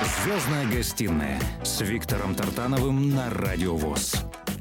«Звездная гостиная» с Виктором Тартановым на Радио ВОС.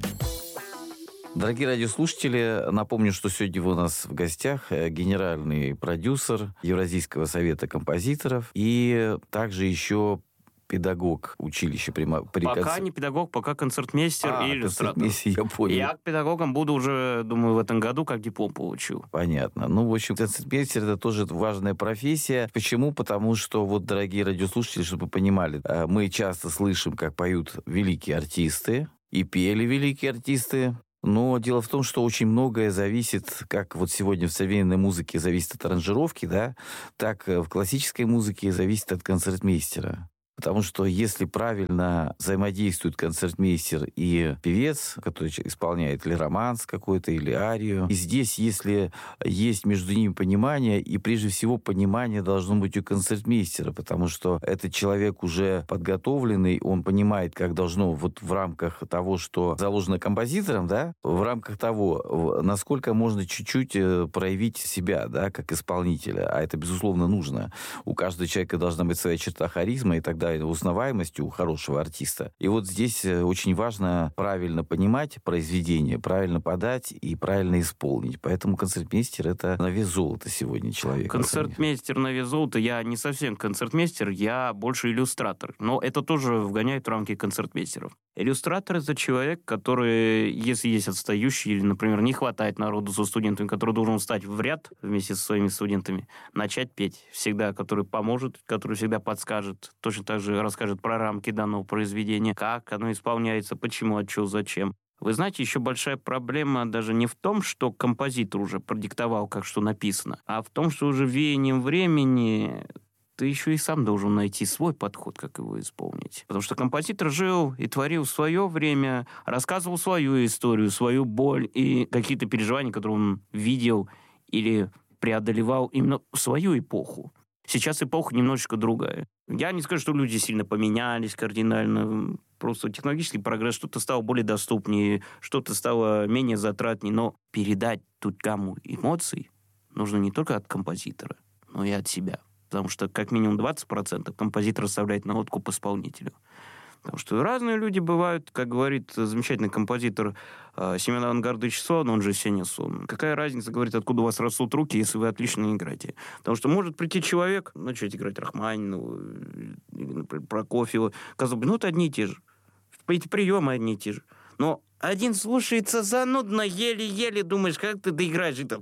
Дорогие радиослушатели, напомню, что сегодня у нас в гостях генеральный продюсер Евразийского совета композиторов и также еще педагог училища Пока не педагог, пока концертмейстер и иллюстратор. Я понял. Я к педагогам буду уже, думаю, в этом году, как диплом получу. Понятно. Ну, в общем, концертмейстер — это тоже важная профессия. Почему? Потому что, вот, дорогие радиослушатели, чтобы вы понимали, мы часто слышим, как поют великие артисты, и пели великие артисты. Но дело в том, что очень многое зависит, как вот сегодня в современной музыке зависит от аранжировки, да, так в классической музыке зависит от концертмейстера. Потому что если правильно взаимодействует концертмейстер и певец, который исполняет или романс какой-то, или арию, и здесь, если есть между ними понимание, и прежде всего понимание должно быть у концертмейстера, потому что этот человек уже подготовленный, он понимает, как должно вот в рамках того, что заложено композитором, да, в рамках того, насколько можно чуть-чуть проявить себя, да, как исполнителя, а это, безусловно, нужно. У каждого человека должна быть своя черта харизма и так далее, узнаваемость у хорошего артиста. И вот здесь очень важно правильно понимать произведение, правильно подать и правильно исполнить. Поэтому концертмейстер — это на вес золота сегодня человек. Концертмейстер на вес золота. Я не совсем концертмейстер, я больше иллюстратор. Но это тоже вгоняет в рамки концертмейстеров. Иллюстратор — это человек, который, если есть отстающий или, например, не хватает народу со студентами, который должен встать в ряд вместе со своими студентами, начать петь всегда, который поможет, который всегда подскажет, точно так же расскажет про рамки данного произведения, как оно исполняется, почему, от чего, зачем. Вы знаете, еще большая проблема даже не в том, что композитор уже продиктовал, как что написано, а в том, что уже веянием времени ты еще и сам должен найти свой подход, как его исполнить. Потому что композитор жил и творил в свое время, рассказывал свою историю, свою боль и какие-то переживания, которые он видел или преодолевал именно в свою эпоху. Сейчас эпоха немножечко другая. Я не скажу, что люди сильно поменялись кардинально. Просто технологический прогресс, что-то стало более доступнее, что-то стало менее затратнее. Но передать ту гамму эмоций нужно не только от композитора, но и от себя. Потому что как минимум 20% композитор оставляет на откуп исполнителю. Потому что разные люди бывают, как говорит замечательный композитор Семен Авангардович Сон, он же Сеня Сон. Какая разница, говорит, откуда у вас растут руки, если вы отлично играете? Потому что может прийти человек, начать играть Рахманинова, или, например, Прокофьева, казалось бы, ну, это одни и те же. Эти приемы одни и те же. Но один слушается занудно, еле-еле думаешь, как ты доиграешь. Это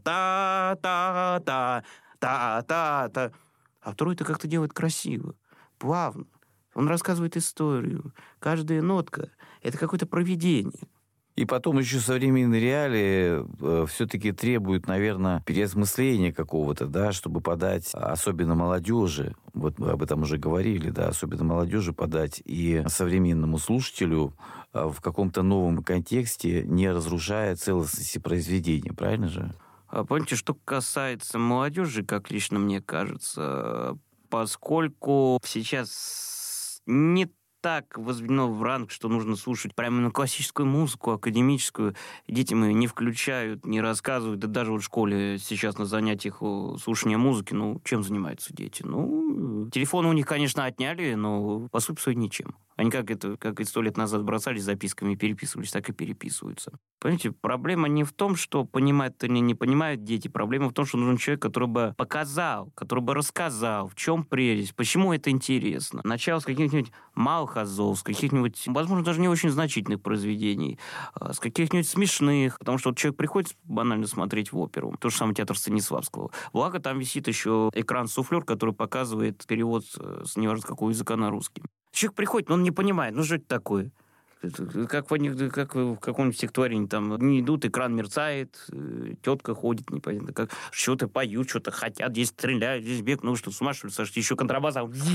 та-та-та, та-та-та. А второй-то как-то делает красиво, плавно. Он рассказывает историю. Каждая нотка — это какое-то провидение. И потом еще современные реалии все-таки требуют, наверное, переосмысления какого-то, да, чтобы подать, особенно молодежи, вот мы об этом уже говорили, да, особенно молодежи подать и современному слушателю в каком-то новом контексте, не разрушая целостности произведения, правильно же? Помните, что касается молодежи, как лично мне кажется, поскольку сейчас не так возведено в ранг, что нужно слушать прямо классическую музыку, академическую. Дети мы не включают, не рассказывают. Да даже вот в школе сейчас на занятиях слушания музыки, ну, чем занимаются дети? Ну, телефоны у них, конечно, отняли, но по сути своей ничем. Они как и 100 лет назад бросались записками и переписывались, так и переписываются. Понимаете, проблема не в том, что понимают или не понимают дети. Проблема в том, что нужен человек, который бы показал, который бы рассказал, в чем прелесть, почему это интересно. Начало с каких-нибудь малых азов, с каких-нибудь, возможно, даже не очень значительных произведений, с каких-нибудь смешных. Потому что вот человек приходит банально смотреть в оперу. То же самое театр Станиславского. Благо, там висит еще экран-суфлер, который показывает перевод с неважно какого языка на русский. Человек приходит, но он не понимает, ну что это такое? Как в каком-нибудь стихотворении, там не идут, экран мерцает, тетка ходит, непонятно как, что-то поют, что-то хотят, здесь стреляют, здесь бег, ну что, с ума что ли сошли, еще контрабас.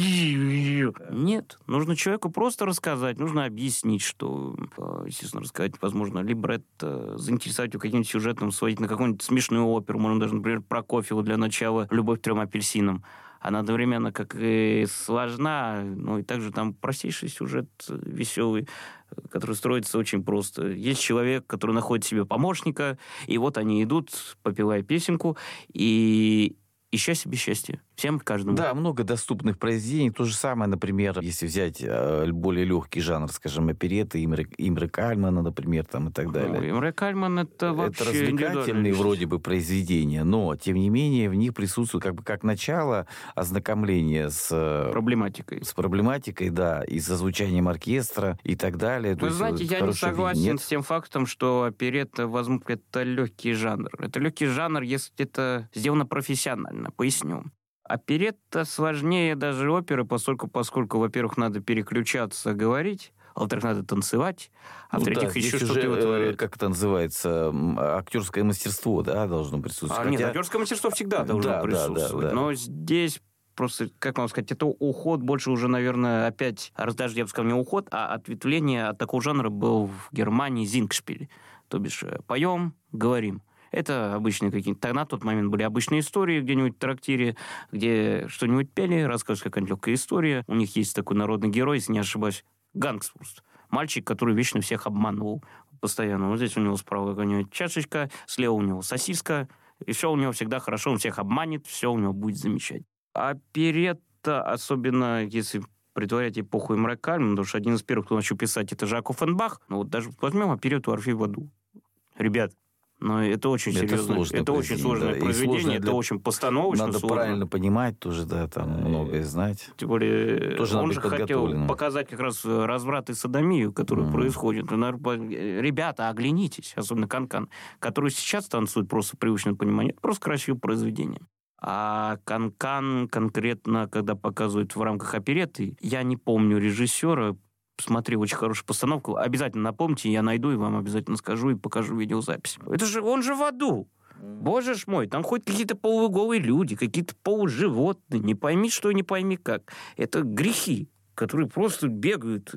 Нет, нужно человеку просто рассказать, нужно объяснить, что, естественно, рассказать, возможно, либретто, заинтересовать его каким-нибудь сюжетом, сводить на какую-нибудь смешную оперу, можно даже, например, Прокофьева для начала «Любовь к 3 апельсинам». Она одновременно как и сложна, ну и также там простейший сюжет, веселый, который строится очень просто. Есть человек, который находит себе помощника, и вот они идут, попевая песенку, и ища себе счастье. Всем, каждому. Да, много доступных произведений. То же самое, например, если взять более легкий жанр, скажем, опереты Имре Кальмана, например, там, и так далее. Ну, Имре Кальман — это вообще это развлекательные вроде бы произведения, но, тем не менее, в них присутствует как начало ознакомления с проблематикой, да, и со звучанием оркестра и так далее. Вы знаете, я не согласен с тем фактом, что оперетта, возможно, это легкий жанр. Это легкий жанр, если это сделано профессионально. Поясню. Оперетта сложнее даже оперы, поскольку, во-первых, надо переключаться, говорить, а во-вторых, надо танцевать, а в-третьих, еще что-то вытворять. Как это называется, актерское мастерство, да, должно присутствовать. Нет, актерское мастерство всегда должно присутствовать. Да. Но здесь просто, как вам сказать, это уход больше уже, наверное, опять, даже я бы сказал, не уход, а ответвление от такого жанра был в Германии зингшпиль. То бишь, поем, говорим. Это обычные какие-то... На тот момент были обычные истории где-нибудь в трактире, где что-нибудь пели, рассказывали какая-нибудь легкая история. У них есть такой народный герой, если не ошибаюсь, Гангсвурст. Мальчик, который вечно всех обманывал постоянно. Вот здесь у него справа какая-нибудь чашечка, слева у него сосиска, и все у него всегда хорошо, он всех обманет, все у него будет замечательно. Оперетта, особенно если притворять эпоху Имре Кальмана, потому что один из первых, кто начал писать, это Жак Оффенбах. Ну вот даже возьмем оперетту «Орфей в аду». Ребят, но это очень серьезно. Это очень сложное произведение, это очень постановочно. Надо правильно понимать тоже, да, там многое знать. Тем более, тоже он же хотел показать как раз разврат и содомию, который происходит. Ребята, оглянитесь, особенно Канкан, который сейчас танцует просто привычное понимание. Это просто красивое произведение. А Канкан конкретно, когда показывают в рамках оперетты, я не помню режиссера, смотрел очень хорошую постановку. Обязательно напомните, я найду и вам обязательно скажу и покажу видеозапись. Это же, он же в аду. Боже ж мой, там хоть какие-то полуголые люди, какие-то полуживотные, не пойми что, не пойми как. Это грехи, которые просто бегают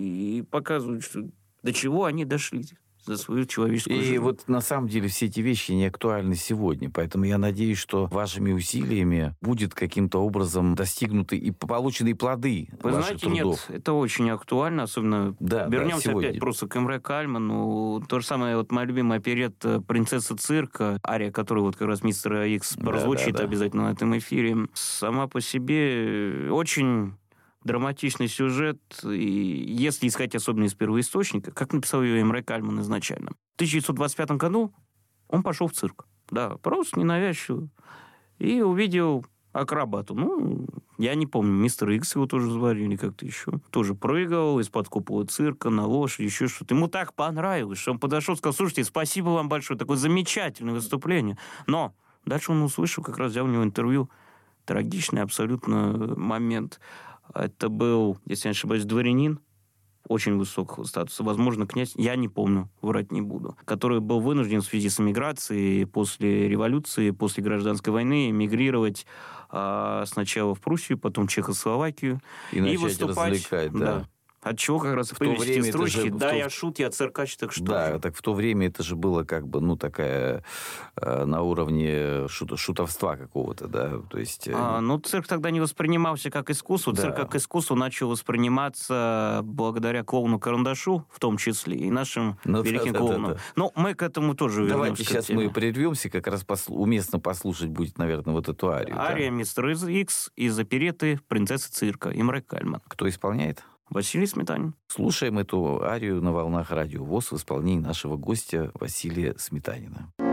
и показывают, что до чего они дошли за свою человеческую жизнь. И вот на самом деле все эти вещи не актуальны сегодня, поэтому я надеюсь, что вашими усилиями будет каким-то образом достигнуты и получены плоды ваших трудов. Нет, это очень актуально, особенно вернемся опять просто к Имре Кальману. То же самое, вот моя любимая оперетта «Принцесса цирка», ария, которую вот как раз мистер Икс прозвучит обязательно на этом эфире, сама по себе очень драматичный сюжет, и если искать особенно из первоисточника, как написал ее Имре Кальман изначально. В 1925 году он пошел в цирк. Да, просто ненавязчиво. И увидел акробату. Ну, я не помню, мистер Икс его тоже звали или как-то еще. Тоже прыгал из-под купола цирка на лошади, еще что-то. Ему так понравилось, что он подошел и сказал: слушайте, спасибо вам большое, такое замечательное выступление. Но дальше он услышал, как раз взял у него интервью. Трагичный абсолютно момент. Это был, если я не ошибаюсь, дворянин очень высокого статуса, возможно, князь, я не помню, врать не буду, который был вынужден в связи с эмиграцией после революции, после гражданской войны эмигрировать сначала в Пруссию, потом в Чехословакию и выступать. Развлекать, да. От чего как раз появились эти строчки: «Да, я шут, я циркач, так что...» Да, так в то время это же было как бы, ну, такая на уровне шутовства какого-то, да, то есть... Ну, цирк тогда не воспринимался как искусство. Да. Цирк как искусство начал восприниматься благодаря клоуну Карандашу, в том числе, и нашим великим клоунам. Но мы к этому тоже вернемся. Давайте сейчас мы прервемся, как раз уместно послушать будет, наверное, вот эту арию. Ария мистер Икс из оперетты «Принцесса цирка» Имре Кальман. Кто исполняет? Василий Сметанин. Слушаем эту арию на волнах Радио ВОС в исполнении нашего гостя Василия Сметанина.